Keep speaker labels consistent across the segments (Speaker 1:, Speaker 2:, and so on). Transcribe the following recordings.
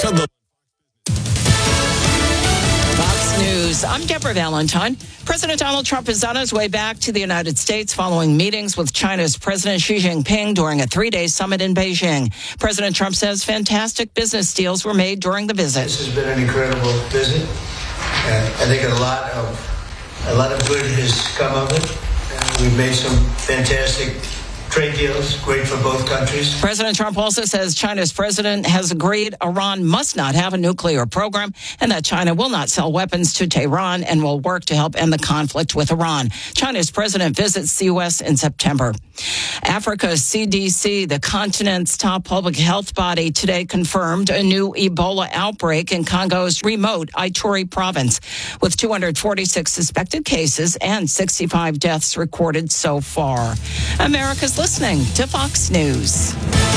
Speaker 1: Fox News. I'm Deborah Valentine. President Donald Trump is on his way back to the United States following meetings with China's President Xi Jinping during a 3-day summit in Beijing. President Trump says fantastic business deals were made during the visit.
Speaker 2: This has been an incredible visit. I think a lot of good has come of it. We've made some fantastic trade deals, great for both countries.
Speaker 1: President Trump also says China's president has agreed Iran must not have a nuclear program and that China will not sell weapons to Tehran and will work to help end the conflict with Iran. China's president visits the U.S. in September. Africa's CDC, the continent's top public health body, today confirmed a new Ebola outbreak in Congo's remote Ituri province, with 246 suspected cases and 65 deaths recorded so far. America's listening to Fox News.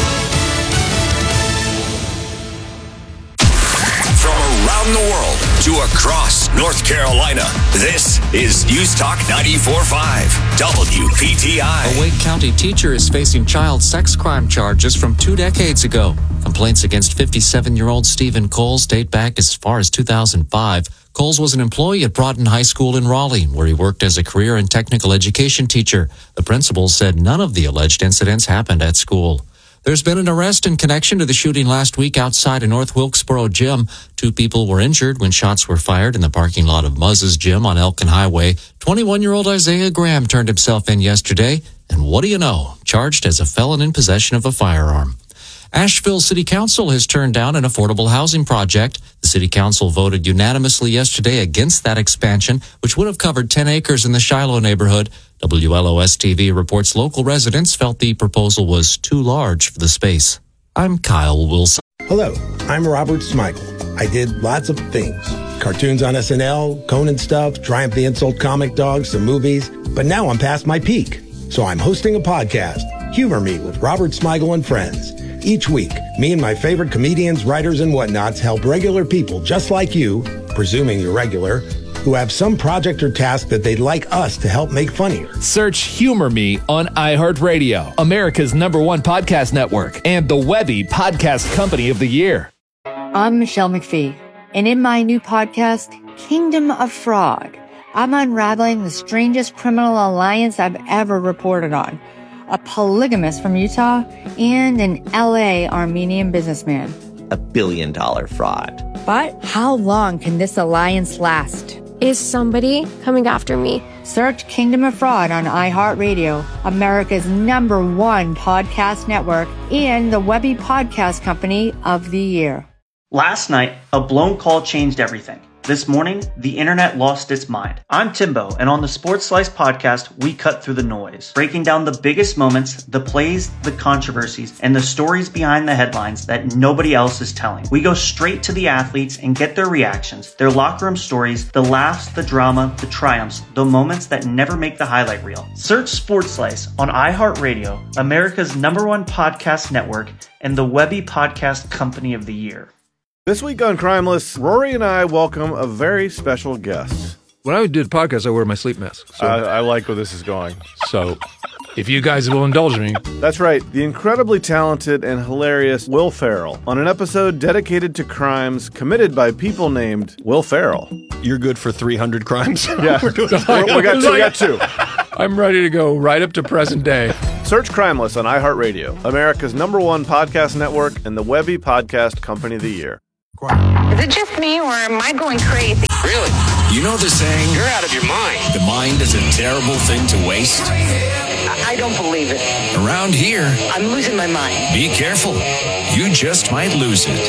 Speaker 3: From around the world to across North Carolina, this is News Talk 94.5 WPTI.
Speaker 4: A Wake County teacher is facing child sex crime charges from 2 decades ago. Complaints against 57-year-old Stephen Coles date back as far as 2005. Coles was an employee at Broughton High School in Raleigh, where he worked as a career and technical education teacher. The principal said none of the alleged incidents happened at school. There's been an arrest in connection to the shooting last week outside a North Wilkesboro gym. 2 people were injured when shots were fired in the parking lot of Muzz's Gym on Elkin Highway. 21-year-old Isaiah Graham turned himself in yesterday, and what do you know? Charged as a felon in possession of a firearm. Asheville City Council has turned down an affordable housing project. The City Council voted unanimously yesterday against that expansion, which would have covered 10 acres in the Shiloh neighborhood. WLOS-TV reports local residents felt the proposal was too large for the space. I'm Kyle Wilson.
Speaker 5: Hello, I'm Robert Smigel. I did lots of things. Cartoons on SNL, Conan stuff, Triumph the Insult Comic Dog, some movies. But now I'm past my peak. So I'm hosting a podcast, Humor Me with Robert Smigel and Friends. Each week, me and my favorite comedians, writers, and whatnots help regular people just like you, presuming you're regular, who have some project or task that they'd like us to help make funnier.
Speaker 6: Search Humor Me on iHeartRadio, America's #1 podcast network, and the Webby Podcast Company of the Year.
Speaker 7: I'm Michelle McPhee, and in my new podcast, Kingdom of Fraud, I'm unraveling the strangest criminal alliance I've ever reported on. A polygamist from Utah, and an LA Armenian businessman.
Speaker 8: $1 billion fraud.
Speaker 7: But how long can this alliance last?
Speaker 9: Is somebody coming after me?
Speaker 7: Search Kingdom of Fraud on iHeartRadio, America's #1 podcast network, and the Webby Podcast Company of the Year.
Speaker 10: Last night, a blown call changed everything. This morning, the internet lost its mind. I'm Timbo, and on the Sports Slice podcast, we cut through the noise, breaking down the biggest moments, the plays, the controversies, and the stories behind the headlines that nobody else is telling. We go straight to the athletes and get their reactions, their locker room stories, the laughs, the drama, the triumphs, the moments that never make the highlight reel. Search Sports Slice on iHeartRadio, America's #1 podcast network, and the Webby Podcast Company of the Year.
Speaker 11: This week on Crimeless, Rory and I welcome a very special guest.
Speaker 12: When I do the podcast, I wear my sleep mask. So.
Speaker 11: I like where this is going.
Speaker 12: So, if you guys will indulge me.
Speaker 11: That's right, the incredibly talented and hilarious Will Ferrell on an episode dedicated to crimes committed by people named Will Ferrell.
Speaker 13: You're good for 300 crimes?
Speaker 11: Yeah, we got two.
Speaker 12: I'm ready to go right up to present day.
Speaker 11: Search Crimeless on iHeartRadio, America's #1 podcast network, and the Webby Podcast Company of the Year.
Speaker 14: Is it just me, or am I going crazy?
Speaker 3: Really? You know the saying, you're out of your mind. The mind is a terrible thing to waste.
Speaker 14: I don't believe it.
Speaker 3: Around here,
Speaker 14: I'm losing my mind.
Speaker 3: Be careful. You just might lose it.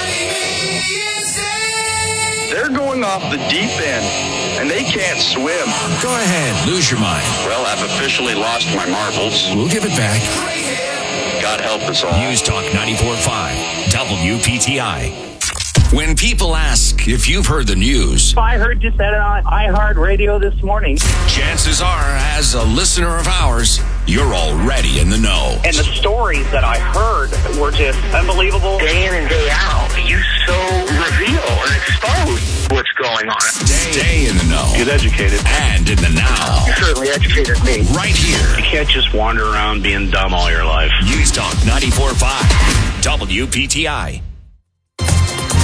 Speaker 15: They're going off the deep end, and they can't swim.
Speaker 3: Go ahead, lose your mind.
Speaker 15: Well, I've officially lost my marbles.
Speaker 3: We'll give it back.
Speaker 15: God help us all.
Speaker 3: News Talk 94.5 WPTI. When people ask if you've heard the news,
Speaker 16: I heard you said it on iHeartRadio this morning.
Speaker 3: Chances are, as a listener of ours, you're already in the know.
Speaker 16: And the stories that I heard were just unbelievable.
Speaker 15: Day in and day out, you so reveal and expose what's going on.
Speaker 3: Stay in the know.
Speaker 15: Get educated.
Speaker 3: And in the now.
Speaker 15: You certainly educated me.
Speaker 3: Right here.
Speaker 15: You can't just wander around being dumb all your life.
Speaker 3: News Talk 94.5 WPTI.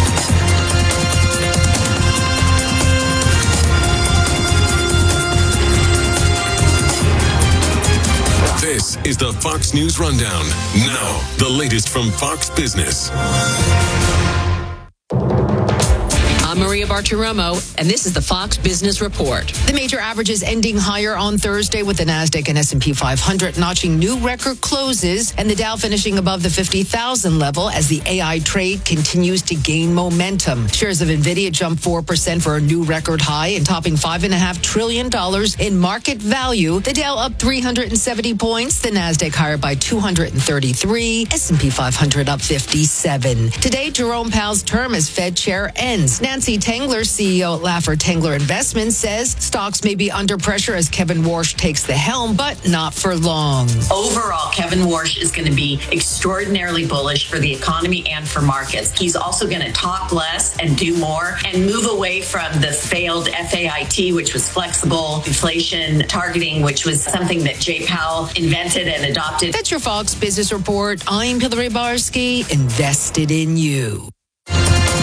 Speaker 17: This is the Fox News Rundown. Now, the latest from Fox Business.
Speaker 18: I'm Maria Bartiromo, and this is the Fox Business Report. The major averages ending higher on Thursday, with the Nasdaq and S&P 500 notching new record closes, and the Dow finishing above the 50,000 level as the AI trade continues to gain momentum. Shares of NVIDIA jumped 4% for a new record high and topping $5.5 trillion in market value. The Dow up 370 points, the Nasdaq higher by 233, S&P 500 up 57. Today, Jerome Powell's term as Fed chair ends. Nancy Tengler, CEO at Laffer Tengler Investments, says stocks may be under pressure as Kevin Warsh takes the helm, but not for long.
Speaker 19: Overall, Kevin Warsh is going to be extraordinarily bullish for the economy and for markets. He's also going to talk less and do more and move away from the failed FAIT, which was flexible inflation targeting, which was something that Jay Powell invented and adopted.
Speaker 18: That's your Fox Business Report. I'm Hillary Barsky, invested in you.